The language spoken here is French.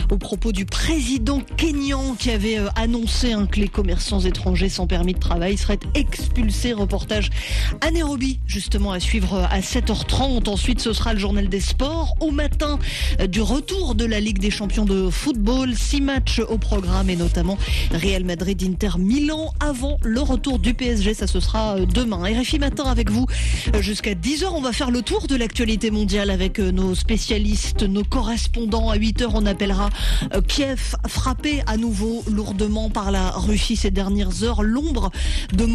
au propos du président kényan qui avait annoncé que les commerçants étrangers sans permis de travail seraient expulsés. Reportage à Nairobi, justement à suivre à 7h30. Ensuite, ce sera le journal des sports. Au matin du retour de la Ligue des champions de football, 6 matchs au programme et notamment Real Madrid, Inter, Milan avant le retour du PSG. Ça, ce sera demain. RFI Matin avec vous jusqu'à 10h. On va faire le tour de l'actualité mondiale avec nos spécialistes, nos correspondants. À 8h, on appellera Kiev, frappé à nouveau lourdement par la Russie ces dernières heures. L'ombre de